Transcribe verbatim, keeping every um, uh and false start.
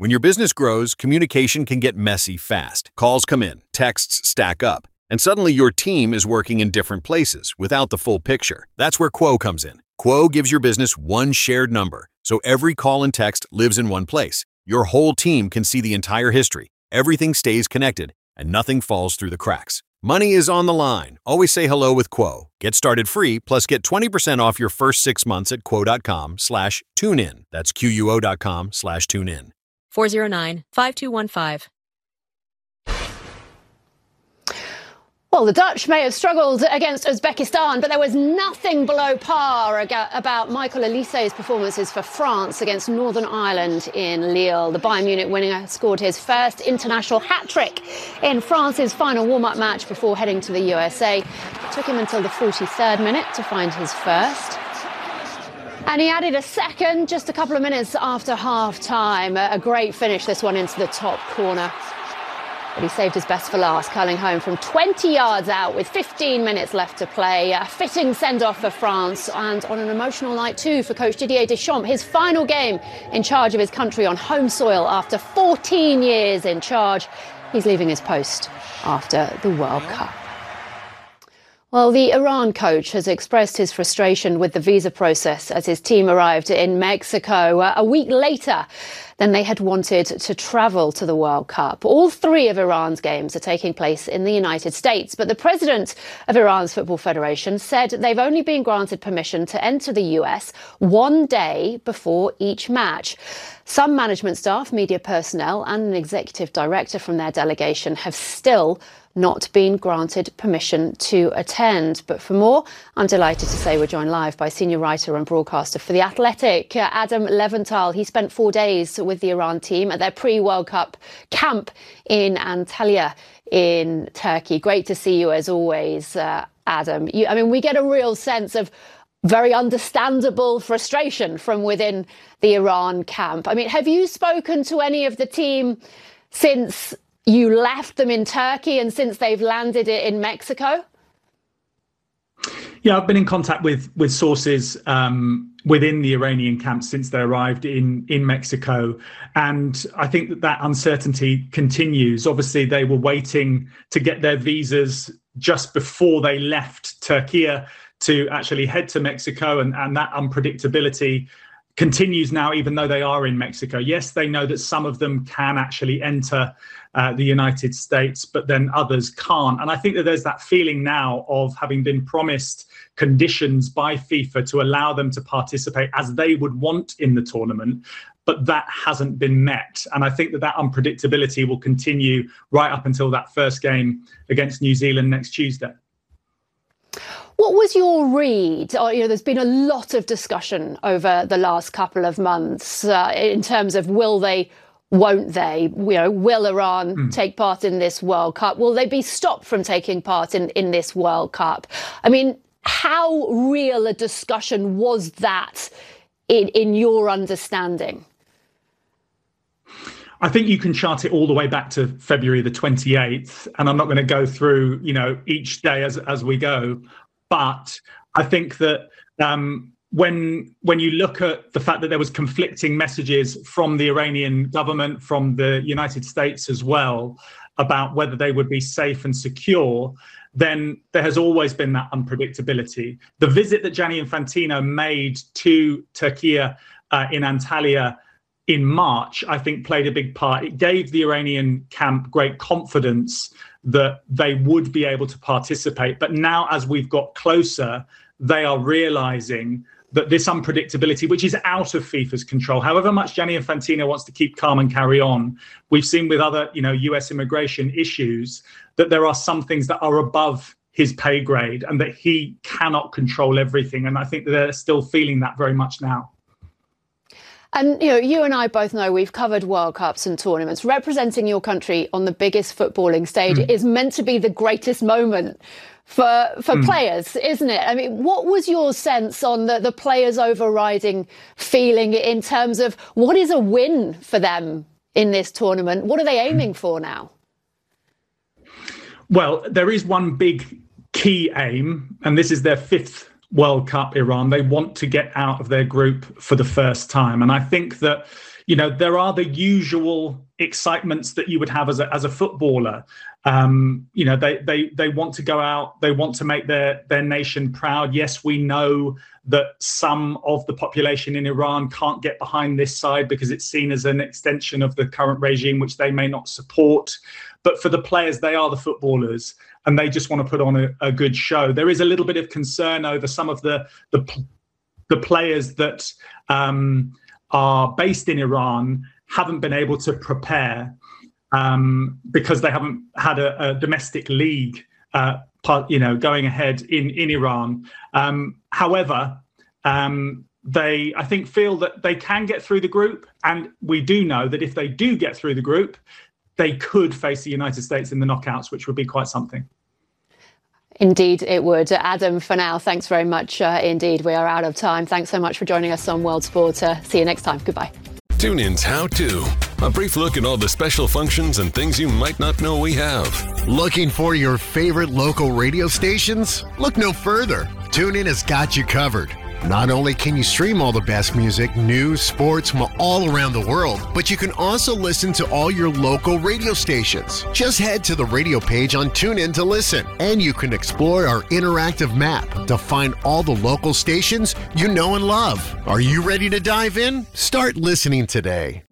When your business grows, communication can get messy fast. Calls come in, texts stack up, and suddenly your team is working in different places without the full picture. That's where Quo comes in. Quo gives your business one shared number, so every call and text lives in one place. Your whole team can see the entire history. Everything stays connected, and nothing falls through the cracks. Money is on the line. Always say hello with Quo. Get started free, plus get twenty percent off your first six months at quo.com slash tune in. That's Q-U-O dot com slash tune in. four oh nine, five two one five. Well, the Dutch may have struggled against Uzbekistan, but there was nothing below par about Michael Olise's performances for France against Northern Ireland in Lille. The Bayern Munich winner scored his first international hat-trick in France's final warm-up match before heading to the U S A. It took him until the forty-third minute to find his first. And he added a second just a couple of minutes after half-time. A great finish, this one into the top corner. But he saved his best for last, curling home from twenty yards out with fifteen minutes left to play. A fitting send-off for France, and on an emotional night too for coach Didier Deschamps. His final game in charge of his country on home soil after fourteen years in charge. He's leaving his post after the World Cup. Well, the Iran coach has expressed his frustration with the visa process as his team arrived in Mexico uh, a week later than they had wanted to travel to the World Cup. All three of Iran's games are taking place in the United States, but the president of Iran's Football Federation said they've only been granted permission to enter the U S one day before each match. Some management staff, media personnel and an executive director from their delegation have still not been granted permission to attend. But for more, I'm delighted to say we're joined live by senior writer and broadcaster for The Athletic, uh, Adam Leventhal. He spent four days with the Iran team at their pre-World Cup camp in Antalya in Turkey. Great to see you as always, uh, Adam. You, I mean, we get a real sense of very understandable frustration from within the Iran camp. I mean, have you spoken to any of the team since you left them in Turkey and since they've landed in Mexico? Yeah, I've been in contact with with sources um, within the Iranian camp since they arrived in, in Mexico. And I think that that uncertainty continues. Obviously, they were waiting to get their visas just before they left Turkey to actually head to Mexico. And, and that unpredictability continues now, even though they are in Mexico. Yes, they know that some of them can actually enter uh, the United States, but then others can't. And I think that there's that feeling now of having been promised conditions by FIFA to allow them to participate as they would want in the tournament, but that hasn't been met. And I think that that unpredictability will continue right up until that first game against New Zealand next Tuesday. What was your read? Oh, you know, there's been a lot of discussion over the last couple of months uh, in terms of will they, won't they? You know, will Iran mm. take part in this World Cup? Will they be stopped from taking part in, in this World Cup? I mean, how real a discussion was that in, in your understanding? I think you can chart it all the way back to February the twenty-eighth, and I'm not going to go through, you know, each day as as we go. But I think that um, when when you look at the fact that there was conflicting messages from the Iranian government, from the United States as well, about whether they would be safe and secure, then there has always been that unpredictability. The visit that Gianni Infantino made to Turkey uh, in Antalya in March, I think played a big part. It gave the Iranian camp great confidence that they would be able to participate. But now, as we've got closer, they are realizing that this unpredictability, which is out of FIFA's control, however much Gianni Infantino wants to keep calm and carry on, we've seen with other, you know, U S immigration issues, that there are some things that are above his pay grade and that he cannot control everything. And I think that they're still feeling that very much now. And, you know, you and I both know we've covered World Cups and tournaments. Representing your country on the biggest footballing stage mm. is meant to be the greatest moment for for mm. players, isn't it? I mean, what was your sense on the, the players' overriding feeling in terms of what is a win for them in this tournament? What are they aiming for now? Well, there is one big key aim, and this is their fifth World Cup, Iran. They want to get out of their group for the first time. And I think that, you know, there are the usual excitements that you would have as a as a footballer. Um, you know, they they they want to go out, they want to make their their nation proud. Yes, we know that some of the population in Iran can't get behind this side because it's seen as an extension of the current regime, which they may not support. But for the players, they are the footballers, and they just want to put on a, a good show. There is a little bit of concern over some of the the, the players that um, are based in Iran haven't been able to prepare um, because they haven't had a, a domestic league, uh, part, you know, going ahead in in Iran. Um, however, um, they I think feel that they can get through the group, and we do know that if they do get through the group, they could face the United States in the knockouts, which would be quite something. Indeed, it would. Adam, for now, thanks very much. Uh, indeed, we are out of time. Thanks so much for joining us on World Sport. Uh, see you next time. Goodbye. TuneIn's How To. A brief look at all the special functions and things you might not know we have. Looking for your favorite local radio stations? Look no further. TuneIn has got you covered. Not only can you stream all the best music, news, sports from all around the world, but you can also listen to all your local radio stations. Just head to the radio page on TuneIn to listen, and you can explore our interactive map to find all the local stations you know and love. Are you ready to dive in? Start listening today.